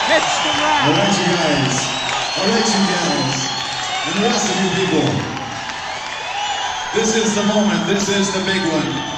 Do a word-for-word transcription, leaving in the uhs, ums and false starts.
hits the ground. All right, you guys. All right, you guys. And the rest of you people. This is the moment. This is the big one.